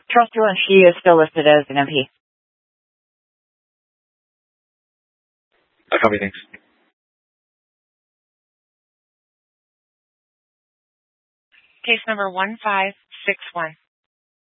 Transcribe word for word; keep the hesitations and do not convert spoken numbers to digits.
Trustee Lynn, she is still listed as an M P. I copy, thanks. Case number one five six one.